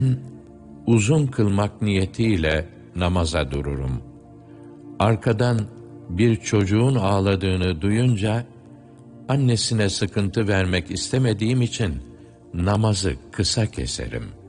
Uzun kılmak niyetiyle namaza dururum. Arkadan bir çocuğun ağladığını duyunca, annesine sıkıntı vermek istemediğim için namazı kısa keserim.